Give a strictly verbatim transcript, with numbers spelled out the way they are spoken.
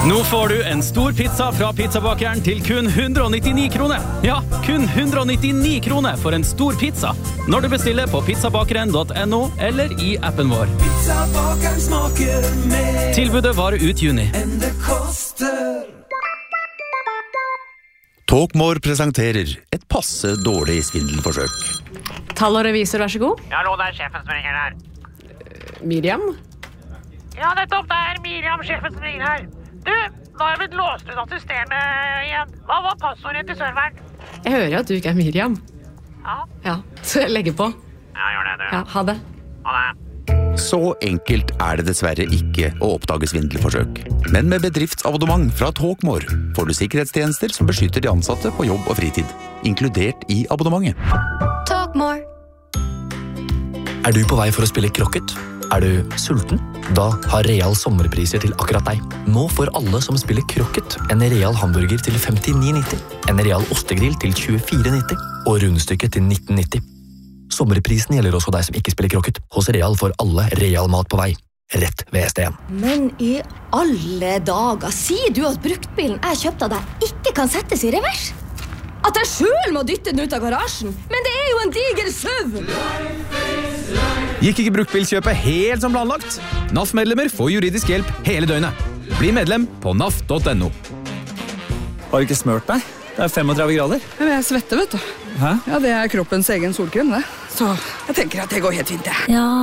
Nå får du en stor pizza fra pizzabakeren til kun hundre og nittini kroner. Ja, kun hundre og nittini kroner for en stor pizza. Når du bestiller på pizzabakeren punktum no eller i appen vår. Pizzabakeren smaker mer Tilbudet varer ut juni. enn det koster. Talkmore presenterer et passe dårlig svindelforsøk. Tall og revisor, vær så god. Ja, hallo, det er sjefen som ringer her. Miriam? Ja, nettopp, det er Miriam, sjefen som ringer her. Du, nå har jeg blitt låst ut av systemet igjen. Hva var passordet til serveren? Jeg hører at du ikke er Miriam. Ja, Ja, så jeg legger på. ja gjør det, du. Ja, ha det. Ha det. Så enkelt er det dessverre ikke å oppdage svindelforsøk. Men med bedriftsabonnement fra Talkmore får du sikkerhetstjenester som beskytter de ansatte på jobb og fritid, inkludert i abonnementet. Talkmore. Er du på vei for å spille krokket? Er du sulten? Da har Real sommerpriser til akkurat deg. Nå får alle som spiller krokket en Real hamburger til femtini nitti, en Real ostegrill til tjuefire nitti og rundstykke til nitten nitti. Sommerprisen gjelder også deg som ikke spiller krokket. Hos Real får alle Real mat på vei. Rett ved S D en. Men i alle dager, sier du at bruktbilen jeg kjøpte av deg ikke kan settes i revers? At jeg selv må dytte den ut av garasjen? Men det er jo en diger søv! Gikk ikke bruktbilkjøpet helt som planlagt? N A F-medlemmer får juridisk hjelp hele døgnet. Bli medlem på N A F punktum no. Har du ikke smørt deg? Det er femogtredve grader. Men jeg svetter, vet du. Hæ? Ja, det er kroppens egen solkrem, det. Så jeg tenker at det går helt fint, det. Ja,